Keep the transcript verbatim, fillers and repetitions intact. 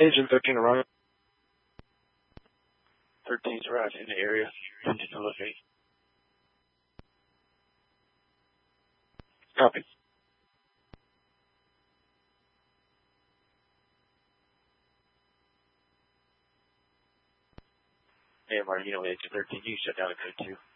Agent thirteen arrived. thirteen's arrived in the area. Engine delivery. Copy. A M R, you know, Agent thirteen, you can shut down at code two.